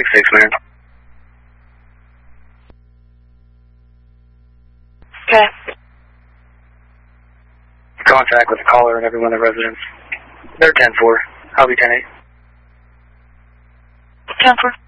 6, man. Okay. Contact with the caller and everyone in the residence. They're 10-4. I'll be 10-8. 10-4.